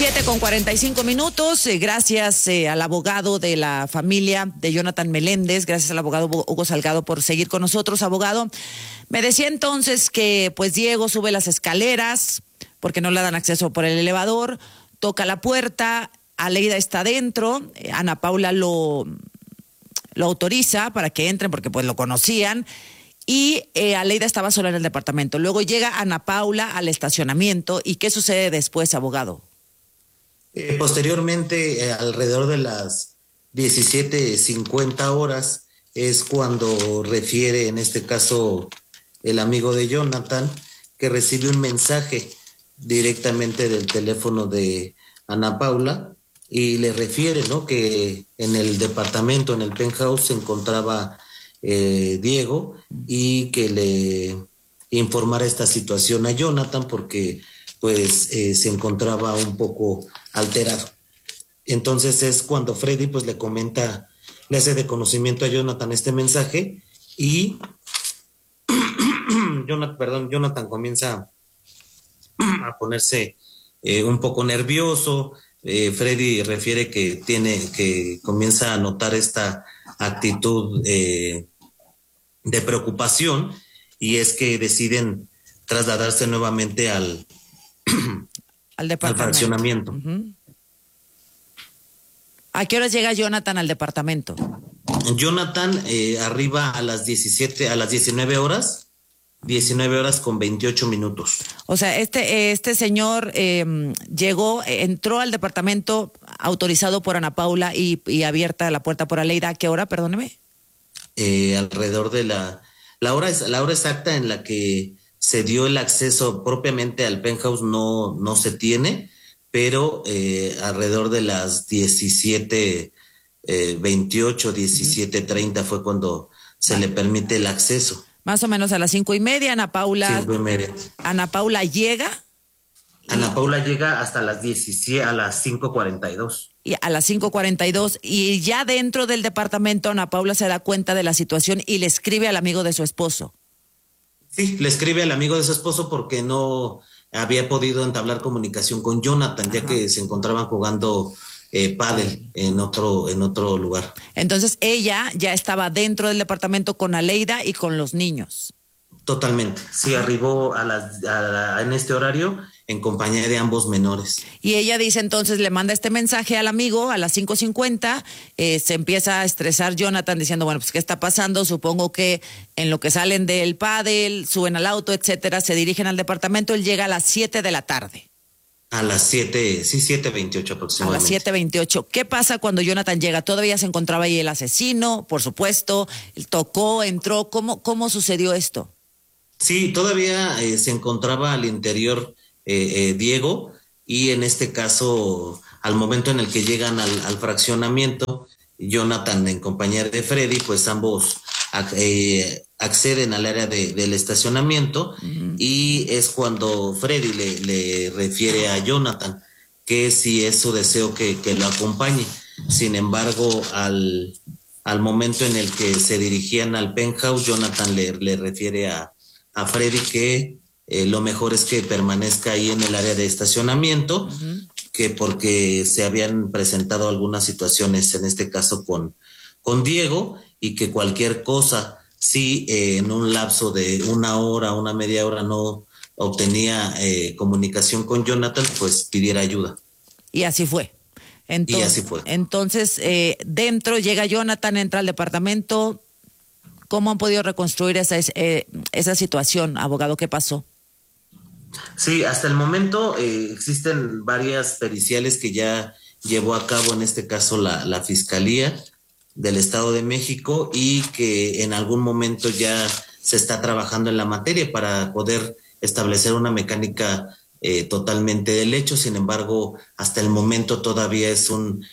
7:45. Gracias al abogado de la familia de Jonathan Meléndez, gracias al abogado Hugo Salgado por seguir con nosotros, abogado. Me decía entonces que pues Diego sube las escaleras porque no le dan acceso por el elevador, toca la puerta, Aleida está dentro, Ana Paula lo autoriza para que entren porque pues lo conocían. Y Aleida estaba sola en el departamento. Luego llega Ana Paula al estacionamiento. ¿Y qué sucede después, abogado? Posteriormente, alrededor de las 17:50 horas, es cuando refiere, en este caso, el amigo de Jonathan, que recibe un mensaje directamente del teléfono de Ana Paula y le refiere, ¿no?, que en el departamento, en el penthouse, se encontraba Diego y que le informara esta situación a Jonathan porque pues se encontraba un poco alterado. Entonces es cuando Freddy pues le comenta, le hace de conocimiento a Jonathan este mensaje y Jonathan comienza a ponerse un poco nervioso. Freddy refiere que comienza a notar esta actitud de preocupación, y es que deciden trasladarse nuevamente al fraccionamiento. Uh-huh. ¿A qué horas llega Jonathan al departamento? Jonathan arriba a las 19 horas. 19 horas con 28 minutos. O sea, este señor entró al departamento autorizado por Ana Paula y abierta la puerta por Aleida. ¿A qué hora, perdóneme? Alrededor de la hora exacta en la que se dio el acceso propiamente al penthouse no se tiene, pero alrededor de las 17:28, 17:30 fue cuando se le permite el acceso. Más o menos a las 5:30, Ana Paula. 5:30. Ana Paula llega. Ana Paula llega hasta las 5:42. Y a las 5:42, y ya dentro del departamento Ana Paula se da cuenta de la situación y le escribe al amigo de su esposo. Sí, le escribe al amigo de su esposo porque no había podido entablar comunicación con Jonathan, ya que se encontraban jugando pádel en otro lugar. Entonces ella ya estaba dentro del departamento con Aleida y con los niños. Totalmente, sí, arribó en este horario en compañía de ambos menores. Y ella dice entonces, le manda este mensaje al amigo a las 5:50, se empieza a estresar Jonathan diciendo, bueno, pues ¿qué está pasando? Supongo que en lo que salen del pádel, suben al auto, etcétera, se dirigen al departamento. Él llega a las 7 de la tarde. A las 7:28 aproximadamente. A las 7:28. ¿Qué pasa cuando Jonathan llega? ¿Todavía se encontraba ahí el asesino? Por supuesto, tocó, entró. ¿Cómo sucedió esto? Sí, todavía se encontraba al interior Diego, y en este caso, al momento en el que llegan al fraccionamiento, Jonathan en compañía de Freddy, pues ambos acceden al área del estacionamiento. Uh-huh. Y es cuando Freddy le refiere a Jonathan que si es su deseo que lo acompañe. Sin embargo, al momento en el que se dirigían al penthouse, Jonathan le refiere a Freddy que lo mejor es que permanezca ahí en el área de estacionamiento. Uh-huh. Que porque se habían presentado algunas situaciones, en este caso con Diego, y que cualquier cosa, si en un lapso de una media hora no obtenía comunicación con Jonathan, pues pidiera ayuda. Y así fue. Entonces, dentro llega Jonathan, entra al departamento. ¿Cómo han podido reconstruir esa situación, abogado? ¿Qué pasó? Sí, hasta el momento existen varias periciales que ya llevó a cabo, en este caso la Fiscalía del Estado de México, y que en algún momento ya se está trabajando en la materia para poder establecer una mecánica totalmente del hecho. Sin embargo, hasta el momento todavía es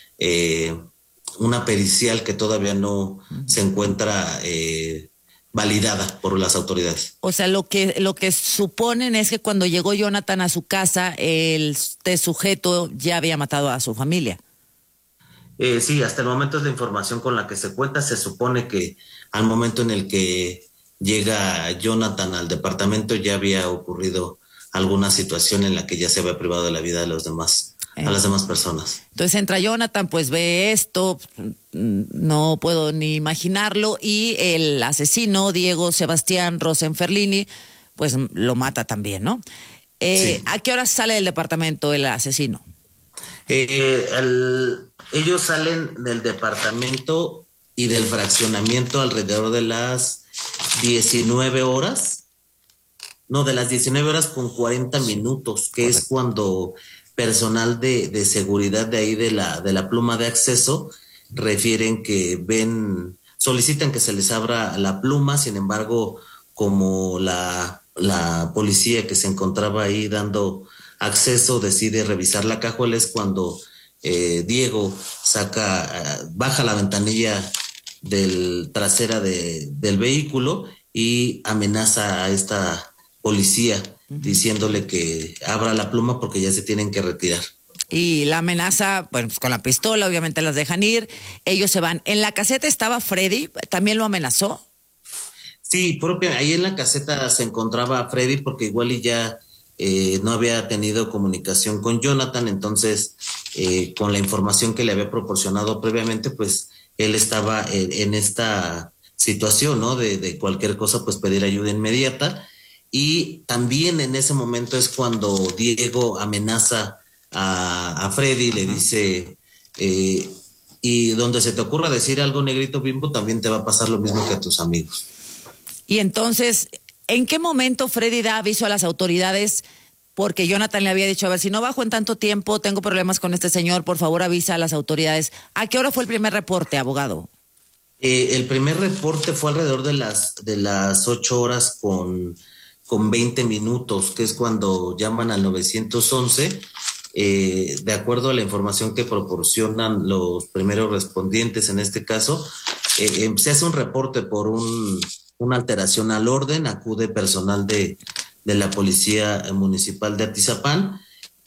una pericial que todavía no se encuentra validada por las autoridades. O sea, lo que suponen es que cuando llegó Jonathan a su casa, este sujeto ya había matado a su familia. Sí, hasta el momento es la información con la que se cuenta. Se supone que al momento en el que llega Jonathan al departamento ya había ocurrido alguna situación en la que ya se había privado de la vida de los demás a las demás personas. Entonces entra Jonathan, pues ve esto, no puedo ni imaginarlo, y el asesino, Diego Sebastián Rosenferlini, pues lo mata también, ¿no? Sí. ¿A qué hora sale del departamento el asesino? Ellos salen del departamento y del fraccionamiento alrededor de las 19 horas, no, de las 19 horas con 40 minutos, que Correcto. es cuando personal de seguridad de ahí de la pluma de acceso refieren que solicitan que se les abra la pluma. Sin embargo, como la policía que se encontraba ahí dando acceso decide revisar la cajuela, es cuando Diego baja la ventanilla trasera del vehículo y amenaza a esta policía diciéndole que abra la pluma porque ya se tienen que retirar. Y la amenaza, bueno, pues con la pistola, obviamente las dejan ir, ellos se van. En la caseta estaba Freddy, ¿también lo amenazó? Sí, ahí en la caseta se encontraba Freddy porque igual y ya no había tenido comunicación con Jonathan, entonces con la información que le había proporcionado previamente, pues él estaba en esta situación, ¿no? De cualquier cosa, pues pedir ayuda inmediata. Y también en ese momento es cuando Diego amenaza a Freddy, le dice, y donde se te ocurra decir algo, negrito Bimbo, también te va a pasar lo mismo que a tus amigos. Y entonces, ¿en qué momento Freddy da aviso a las autoridades? Porque Jonathan le había dicho, a ver, si no bajo en tanto tiempo, tengo problemas con este señor, por favor avisa a las autoridades. ¿A qué hora fue el primer reporte, abogado? El primer reporte fue alrededor de las 8 horas con 20 minutos, que es cuando llaman al 911. De acuerdo a la información que proporcionan los primeros respondientes en este caso, se hace un reporte por una alteración al orden, acude personal de la Policía Municipal de Atizapán.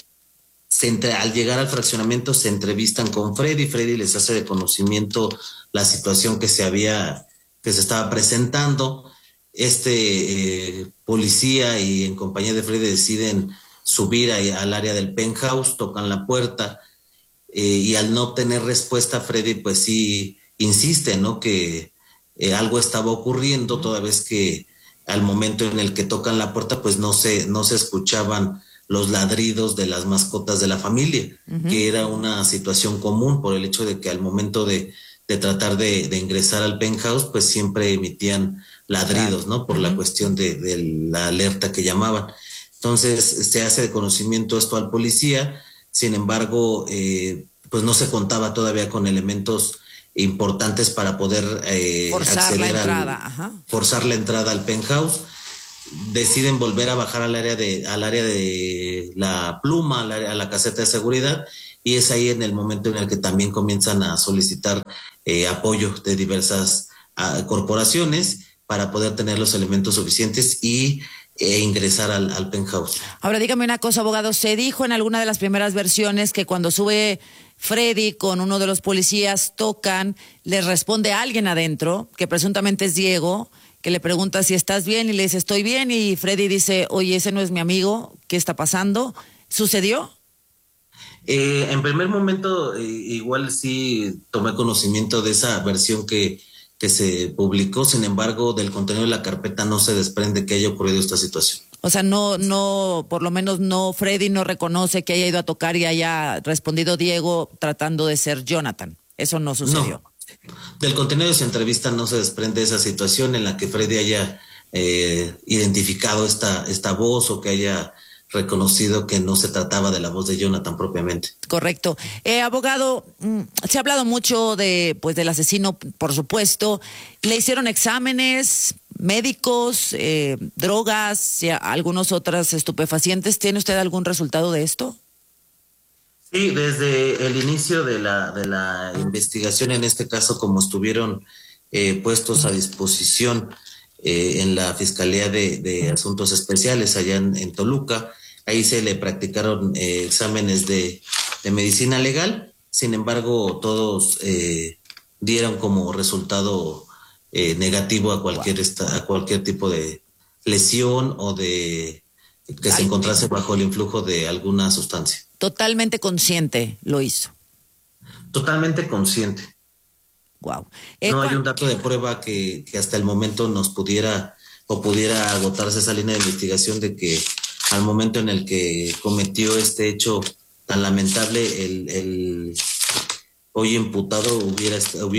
Al llegar al fraccionamiento se entrevistan con Freddy les hace de conocimiento la situación que se estaba presentando. Policía y en compañía de Freddy deciden subir al área del penthouse, tocan la puerta y al no obtener respuesta Freddy pues sí insiste, ¿no? Que algo estaba ocurriendo, toda vez que al momento en el que tocan la puerta pues no se escuchaban los ladridos de las mascotas de la familia, que era una situación común por el hecho de que al momento de tratar de ingresar al penthouse, pues siempre emitían ladridos, ¿no? Por la cuestión de la alerta que llamaban. Entonces se hace de conocimiento esto al policía, sin embargo, pues no se contaba todavía con elementos importantes para poder Forzar la entrada, forzar la entrada al penthouse. Deciden volver a bajar al área de la pluma, a la caseta de seguridad, y es ahí en el momento en el que también comienzan a solicitar apoyo de diversas corporaciones para poder tener los elementos suficientes e ingresar al penthouse. Ahora dígame una cosa, abogado, se dijo en alguna de las primeras versiones que cuando sube Freddy con uno de los policías, tocan, les responde a alguien adentro, que presuntamente es Diego, que le pregunta si estás bien y le dice estoy bien, y Freddy dice, oye, ese no es mi amigo, ¿qué está pasando? ¿Sucedió? En primer momento, igual sí tomé conocimiento de esa versión que se publicó, sin embargo, del contenido de la carpeta no se desprende que haya ocurrido esta situación. O sea, no, por lo menos no, Freddy no reconoce que haya ido a tocar y haya respondido Diego tratando de ser Jonathan. Eso no sucedió. No. Del contenido de su entrevista no se desprende esa situación en la que Freddy haya identificado esta voz o que haya reconocido que no se trataba de la voz de Jonathan propiamente. Correcto. Abogado, se ha hablado mucho del asesino, por supuesto. ¿Le hicieron exámenes médicos, drogas, algunos otros estupefacientes? ¿Tiene usted algún resultado de esto? Sí, desde el inicio de la investigación, en este caso, como estuvieron puestos a disposición en la Fiscalía de Asuntos Especiales allá en Toluca, ahí se le practicaron exámenes de medicina legal. Sin embargo, todos dieron como resultado negativo a cualquier tipo de lesión o de que se encontrase bajo el influjo de alguna sustancia. Totalmente consciente lo hizo. Totalmente consciente. Wow. No hay un dato de prueba que hasta el momento nos pudiera agotarse esa línea de investigación de que al momento en el que cometió este hecho tan lamentable, el hoy imputado hubiera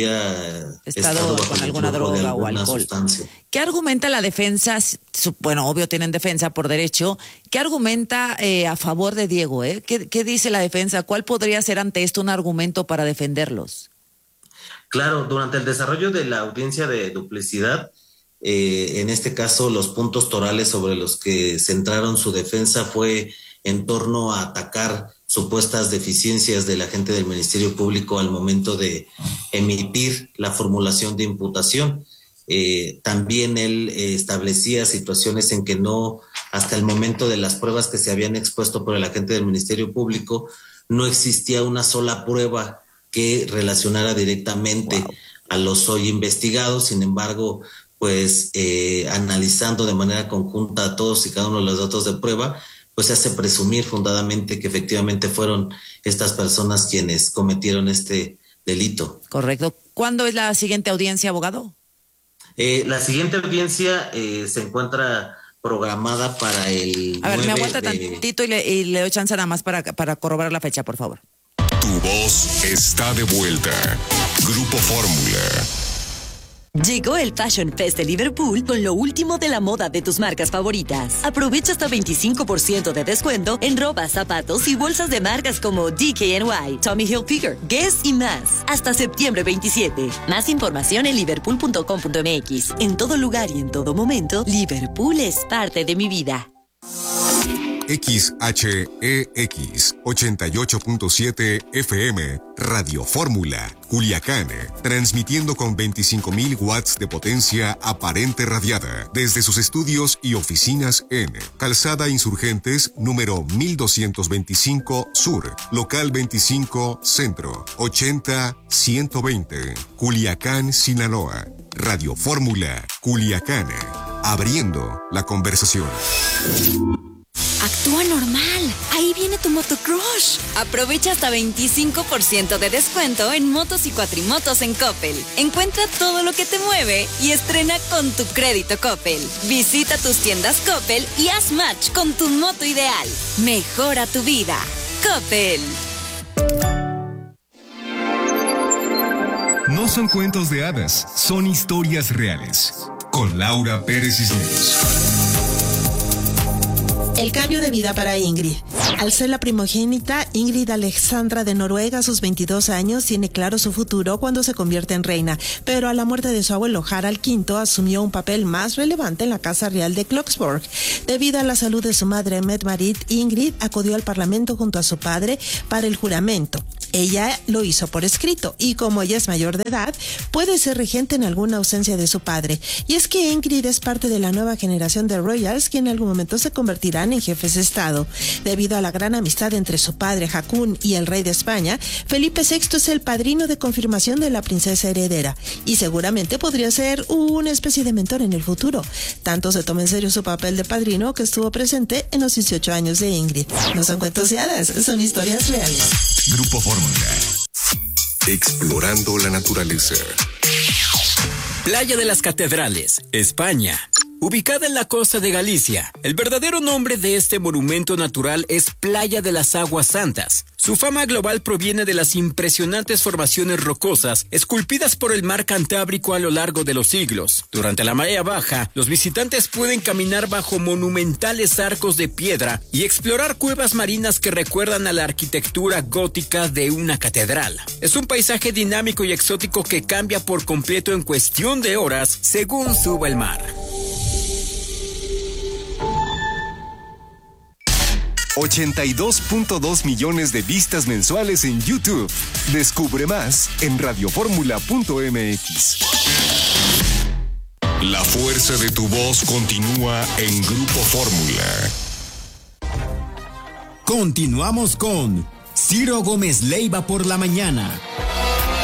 estado bajo con alguna droga o alcohol. Sustancia. ¿Qué argumenta la defensa? Bueno, obvio tienen defensa por derecho. ¿Qué argumenta a favor de Diego? ¿Qué dice la defensa? ¿Cuál podría ser ante esto un argumento para defenderlos? Claro, durante el desarrollo de la audiencia de duplicidad, en este caso los puntos torales sobre los que centraron su defensa fue en torno a atacar supuestas deficiencias del agente del Ministerio Público al momento de emitir la formulación de imputación. También él establecía situaciones en que no, hasta el momento de las pruebas que se habían expuesto por el agente del Ministerio Público, no existía una sola prueba que relacionara directamente a los hoy investigados. Sin embargo, pues analizando de manera conjunta todos y cada uno de los datos de prueba, pues se hace presumir fundadamente que efectivamente fueron estas personas quienes cometieron este delito. Correcto. ¿Cuándo es la siguiente audiencia, abogado? La siguiente audiencia se encuentra programada para el... A ver, me aguanta tantito y le doy chance nada más para corroborar la fecha, por favor. Tu voz está de vuelta. Grupo Fórmula. Llegó el Fashion Fest de Liverpool con lo último de la moda de tus marcas favoritas. Aprovecha hasta 25% de descuento en ropa, zapatos y bolsas de marcas como DKNY, Tommy Hilfiger, Guess y más. Hasta septiembre 27. Más información en liverpool.com.mx. En todo lugar y en todo momento, Liverpool es parte de mi vida. XHEX 88.7 FM, Radio Fórmula, Culiacán, transmitiendo con 25.000 watts de potencia aparente radiada desde sus estudios y oficinas en Calzada Insurgentes, número 1225 Sur, local 25 Centro, 80-120, Culiacán, Sinaloa. Radio Fórmula, Culiacán, abriendo la conversación. Actúa normal. Ahí viene tu motocrush. Aprovecha hasta 25% de descuento en motos y cuatrimotos en Coppel. Encuentra todo lo que te mueve y estrena con tu crédito Coppel. Visita tus tiendas Coppel y haz match con tu moto ideal. Mejora tu vida. Coppel. No son cuentos de hadas, son historias reales. Con Laura Pérez Cisneros. El cambio de vida para Ingrid. Al ser la primogénita, Ingrid Alexandra de Noruega, a sus 22 años, tiene claro su futuro cuando se convierte en reina, pero a la muerte de su abuelo Harald V asumió un papel más relevante en la Casa Real de Kloksborg. Debido a la salud de su madre, Mette-Marit, Ingrid acudió al Parlamento junto a su padre para el juramento. Ella lo hizo por escrito y como ella es mayor de edad, puede ser regente en alguna ausencia de su padre. Y es que Ingrid es parte de la nueva generación de royals que en algún momento se convertirán en jefes de Estado. Debido a la gran amistad entre su padre Haakon y el rey de España, Felipe VI es el padrino de confirmación de la princesa heredera y seguramente podría ser una especie de mentor en el futuro. Tanto se toma en serio su papel de padrino que estuvo presente en los 18 años de Ingrid. No son cuentos de hadas, son historias reales. Grupo Fórmula. Explorando la naturaleza. Playa de las Catedrales, España. Ubicada en la costa de Galicia, el verdadero nombre de este monumento natural es Playa de las Aguas Santas. Su fama global proviene de las impresionantes formaciones rocosas esculpidas por el mar Cantábrico a lo largo de los siglos. Durante la marea baja, los visitantes pueden caminar bajo monumentales arcos de piedra y explorar cuevas marinas que recuerdan a la arquitectura gótica de una catedral. Es un paisaje dinámico y exótico que cambia por completo en cuestión de horas según suba el mar. 82.2 millones de vistas mensuales en YouTube. Descubre más en radioformula.mx. La fuerza de tu voz continúa en Grupo Fórmula. Continuamos con Ciro Gómez Leiva por la mañana.